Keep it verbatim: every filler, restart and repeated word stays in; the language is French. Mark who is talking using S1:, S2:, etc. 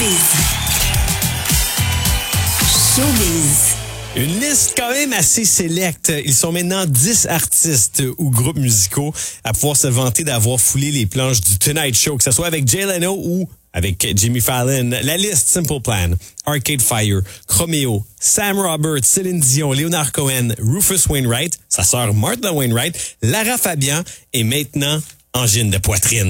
S1: Showbiz. Showbiz.
S2: Une liste quand même assez sélecte. Ils sont maintenant dix artistes ou groupes musicaux à pouvoir se vanter d'avoir foulé les planches du Tonight Show, que ce soit avec Jay Leno ou avec Jimmy Fallon. La liste: Simple Plan, Arcade Fire, Chromeo, Sam Roberts, Céline Dion, Leonard Cohen, Rufus Wainwright, sa sœur Martha Wainwright, Lara Fabian et maintenant Angine de poitrine.